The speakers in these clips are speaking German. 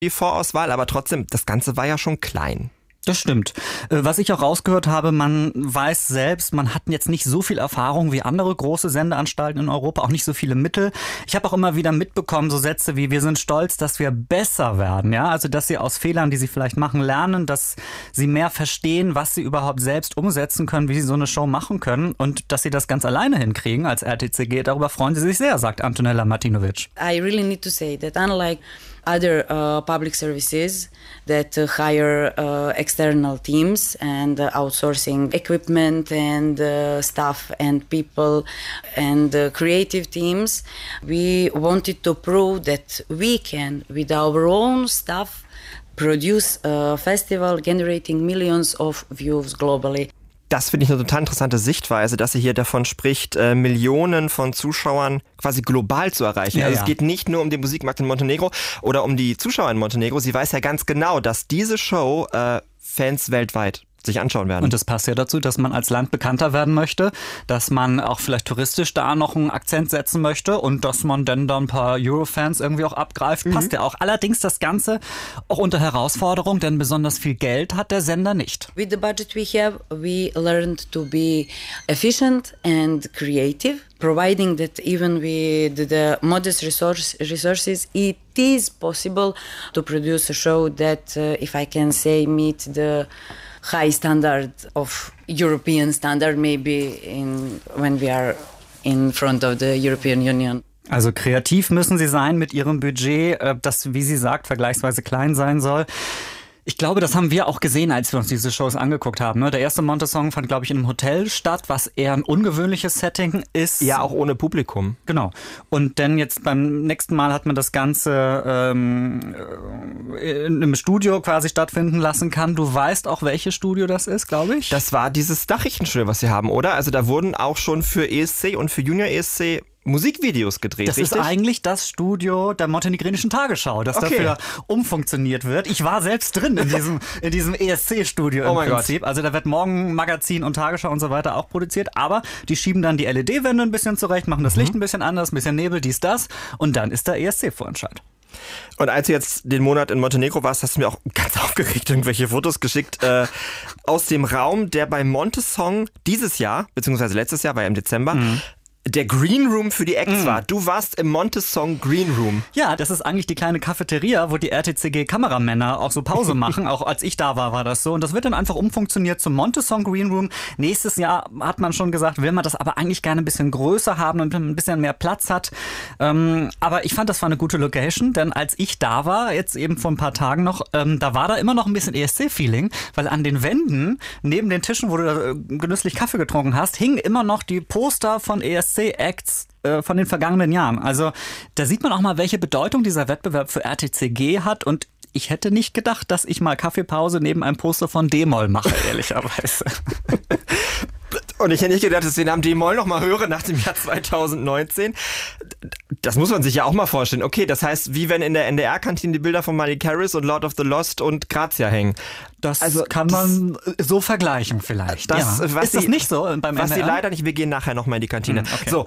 die Vorauswahl, aber trotzdem, das Ganze war ja schon klein. Das stimmt. Was ich auch rausgehört habe, man weiß selbst, man hat jetzt nicht so viel Erfahrung wie andere große Sendeanstalten in Europa, auch nicht so viele Mittel. Ich habe auch immer wieder mitbekommen, so Sätze wie, wir sind stolz, dass wir besser werden, ja, also dass sie aus Fehlern, die sie vielleicht machen, lernen, dass sie mehr verstehen, was sie überhaupt selbst umsetzen können, wie sie so eine Show machen können und dass sie das ganz alleine hinkriegen als RTCG. Darüber freuen sie sich sehr, sagt Antonella Martinovic. I really need to say that unlike other public services that hire external teams and outsourcing equipment and staff and people and creative teams, we wanted to prove that we can, with our own staff, produce a festival generating millions of views globally. Das finde ich eine total interessante Sichtweise, dass sie hier davon spricht, Millionen von Zuschauern quasi global zu erreichen. Ja, also ja. Es geht nicht nur um den Musikmarkt in Montenegro oder um die Zuschauer in Montenegro. Sie weiß ja ganz genau, dass diese Show Fans weltweit sich anschauen werden. Und das passt ja dazu, dass man als Land bekannter werden möchte, dass man auch vielleicht touristisch da noch einen Akzent setzen möchte und dass man dann da ein paar Eurofans irgendwie auch abgreift. Passt ja auch. Allerdings das Ganze auch unter Herausforderung, denn besonders viel Geld hat der Sender nicht. With the budget we have, we learned to be efficient and creative, providing that even with the modest resources, it is possible to produce a show that, if I can say, meet the high standard of European standard, maybe when we are in front of the European Union. Also kreativ müssen sie sein mit ihrem Budget, das, wie sie sagt, vergleichsweise klein sein soll. Ich glaube, das haben wir auch gesehen, als wir uns diese Shows angeguckt haben. Der erste Monte-Song fand, glaube ich, in einem Hotel statt, was eher ein ungewöhnliches Setting ist. Ja, auch ohne Publikum. Genau. Und dann jetzt beim nächsten Mal hat man das Ganze in einem Studio quasi stattfinden lassen kann. Du weißt auch, welches Studio das ist, glaube ich? Das war dieses Nachrichtenstudio, was sie haben, oder? Also da wurden auch schon für ESC und für Junior ESC Musikvideos gedreht, das richtig? Ist eigentlich das Studio der montenegrinischen Tagesschau, das dafür umfunktioniert wird. Ich war selbst drin in diesem ESC-Studio im Prinzip. Also da wird morgen Magazin und Tagesschau und so weiter auch produziert, aber die schieben dann die LED-Wände ein bisschen zurecht, machen das Licht ein bisschen anders, ein bisschen Nebel, dies, das und dann ist der ESC-Vorentscheid. Und als du jetzt den Monat in Montenegro warst, hast du mir auch ganz aufgeregt irgendwelche Fotos geschickt aus dem Raum, der bei Monte-Song dieses Jahr, beziehungsweise letztes Jahr, war ja im Dezember, der Green Room für die Acts war. Du warst im Monte-Song Green Room. Ja, das ist eigentlich die kleine Cafeteria, wo die RTCG-Kameramänner auch so Pause machen. Auch als ich da war das so. Und das wird dann einfach umfunktioniert zum Monte-Song Green Room. Nächstes Jahr hat man schon gesagt, will man das aber eigentlich gerne ein bisschen größer haben und ein bisschen mehr Platz hat. Aber ich fand, das war eine gute Location, denn als ich da war, jetzt eben vor ein paar Tagen noch, da war da immer noch ein bisschen ESC-Feeling, weil an den Wänden, neben den Tischen, wo du da genüsslich Kaffee getrunken hast, hingen immer noch die Poster von ESC-Acts von den vergangenen Jahren. Also da sieht man auch mal, welche Bedeutung dieser Wettbewerb für RTCG hat und ich hätte nicht gedacht, dass ich mal Kaffeepause neben einem Poster von D-Moll mache, ehrlicherweise. Und ich hätte nicht gedacht, dass wir den Namen D-Moll noch mal hören nach dem Jahr 2019. Das muss man sich ja auch mal vorstellen. Okay, das heißt, wie wenn in der NDR-Kantine die Bilder von Miley Cyrus und Lord of the Lost und Grazia hängen. Das kann man so vergleichen vielleicht. Ist das nicht so beim NDR? Was sie leider nicht, wir gehen nachher noch mal in die Kantine. Okay. So,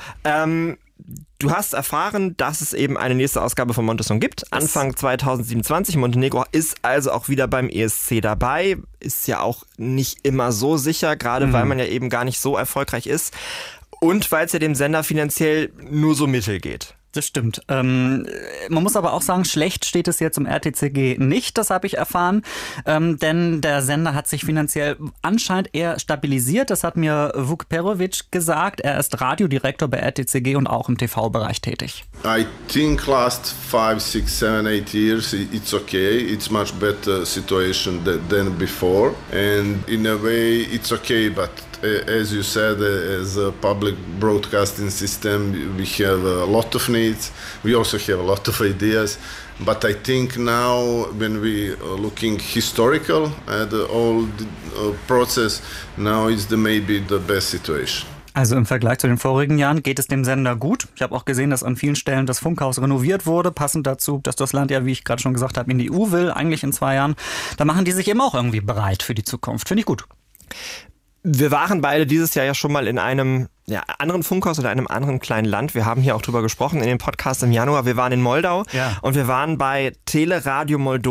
du hast erfahren, dass es eben eine nächste Ausgabe von Monte-Song gibt. Anfang 2027. Montenegro ist also auch wieder beim ESC dabei. Ist ja auch nicht immer so sicher, gerade weil man ja eben gar nicht so erfolgreich ist. Und weil es ja dem Sender finanziell nur so mittel geht. Das stimmt. Man muss aber auch sagen, schlecht steht es jetzt um RTCG nicht, das habe ich erfahren, denn der Sender hat sich finanziell anscheinend eher stabilisiert. Das hat mir Vuk Perovic gesagt. Er ist Radiodirektor bei RTCG und auch im TV-Bereich tätig. I think last 5, 6, 7, 8 years it's okay. It's much better situation than before, and in a way it's okay, but as you said, as a public broadcasting system, we have a lot of needs. We also have a lot of ideas. But I think now, when we are looking historical at the whole process, now is maybe the best situation. Also im Vergleich zu den vorigen Jahren geht es dem Sender gut. Ich habe auch gesehen, dass an vielen Stellen das Funkhaus renoviert wurde, passend dazu, dass das Land ja, wie ich gerade schon gesagt habe, in die EU will, eigentlich in 2 Jahren. Da machen die sich eben auch irgendwie bereit für die Zukunft. Finde ich gut. Wir waren beide dieses Jahr ja schon mal in einem anderen Funkhaus oder einem anderen kleinen Land. Wir haben hier auch drüber gesprochen in dem Podcast im Januar. Wir waren in Moldau und wir waren bei Teleradio Moldova.